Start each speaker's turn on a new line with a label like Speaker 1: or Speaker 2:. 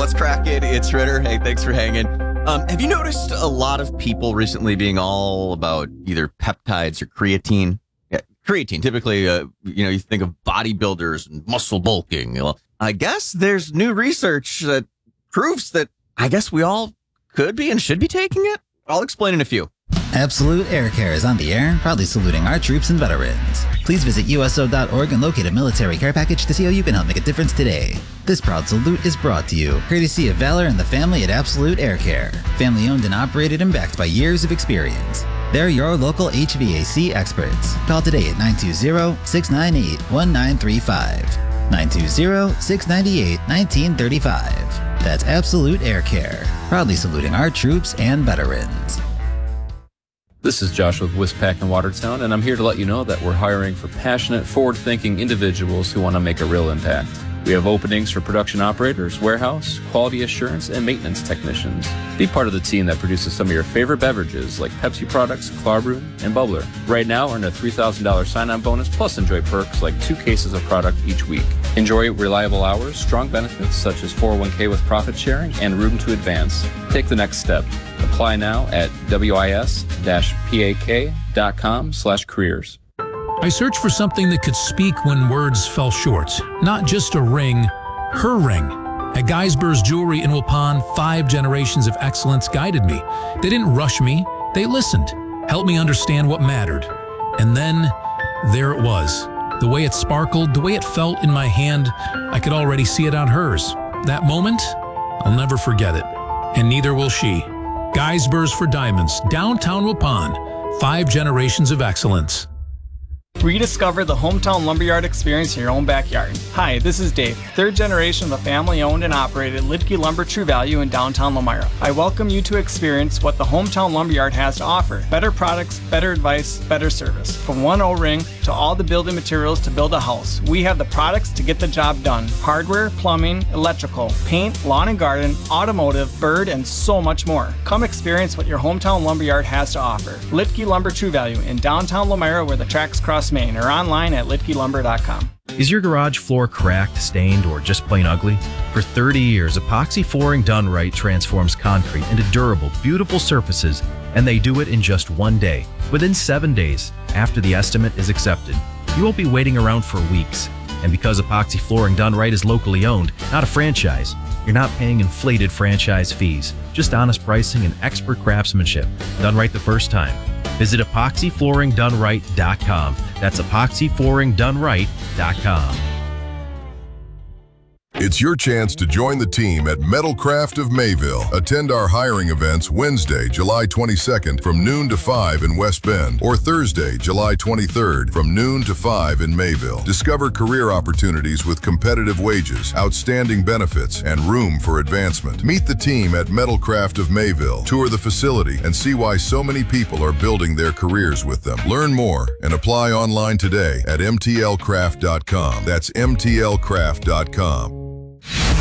Speaker 1: Let's crack it. It's Ritter. Hey, thanks for hanging. Have you noticed a lot of people recently being all about either peptides or creatine? Yeah, creatine. Typically, you think of bodybuilders and muscle bulking. Well, I guess there's new research that proves that I guess we all could be and should be taking it. I'll explain in a few.
Speaker 2: Absolute Air Care is on the air, proudly saluting our troops and veterans. Please visit USO.org and locate a military care package to see how you can help make a difference today. This proud salute is brought to you, courtesy of Valor and the family at Absolute Air Care. Family owned and operated and backed by years of experience. They're your local HVAC experts. Call today at 920-698-1935. 920-698-1935. That's Absolute Air Care, proudly saluting our troops and veterans.
Speaker 3: This is Josh with Wispack in Watertown, and I'm here to let you know that we're hiring for passionate, forward-thinking individuals who want to make a real impact. We have openings for production operators, warehouse, quality assurance, and maintenance technicians. Be part of the team that produces some of your favorite beverages like Pepsi products, Clarbrew, and Bubbler. Right now, earn a $3,000 sign-on bonus plus enjoy perks like 2 cases of product each week. Enjoy reliable hours, strong benefits such as 401k with profit sharing, and room to advance. Take the next step. Apply now at wis-pak.com/careers.
Speaker 4: I searched for something that could speak when words fell short. Not just a ring, her ring. At Geisber's Jewelry in Waupun, 5 generations of excellence guided me. They didn't rush me, they listened, helped me understand what mattered. And then, there it was. The way it sparkled, the way it felt in my hand, I could already see it on hers. That moment, I'll never forget it. And neither will she. Geisber's for Diamonds, downtown Waupun, 5 generations of excellence.
Speaker 5: Rediscover the hometown lumberyard experience in your own backyard. Hi, this is Dave, 3rd generation of the family-owned and operated Lidke Lumber True Value in downtown Lomira. I welcome you to experience what the hometown lumberyard has to offer. Better products, better advice, better service. From one O-ring to all the building materials to build a house, we have the products to get the job done. Hardware, plumbing, electrical, paint, lawn and garden, automotive, bird, and so much more. Come experience what your hometown lumberyard has to offer. Lidke Lumber True Value in downtown Lomira where the tracks cross Maine, or online at lidkelumber.com.
Speaker 6: Is your garage floor cracked, stained, or just plain ugly? For 30 years, epoxy flooring done right transforms concrete into durable, beautiful surfaces, and they do it in just 1 day. Within 7 days, after the estimate is accepted, you won't be waiting around for weeks. And because epoxy flooring done right is locally owned, not a franchise, you're not paying inflated franchise fees, just honest pricing and expert craftsmanship, done right the first time. Visit epoxyflooringdoneright.com. That's epoxyflooringdoneright.com.
Speaker 7: It's your chance to join the team at Metalcraft of Mayville. Attend our hiring events Wednesday, July 22nd from noon to 5 in West Bend, or Thursday, July 23rd from noon to 5 in Mayville. Discover career opportunities with competitive wages, outstanding benefits, and room for advancement. Meet the team at Metalcraft of Mayville, tour the facility, and see why so many people are building their careers with them. Learn more and apply online today at mtlcraft.com. That's mtlcraft.com.